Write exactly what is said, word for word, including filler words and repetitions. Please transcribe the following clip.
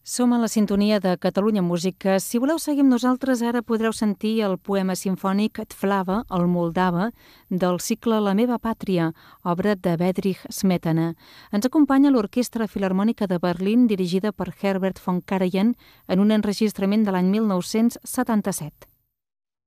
Som a la sintonia de Catalunya Música. Si voleu seguir amb nosaltres, ara podreu sentir el poema simfònic Tflava, el Moldava, del cicle La meva pàtria, obra de Bedřich Smetana. Ens acompanya l'Orquestra Filharmònica de Berlín, dirigida per Herbert von Karajan, en un enregistrament de l'any mil nou-cents setanta-set.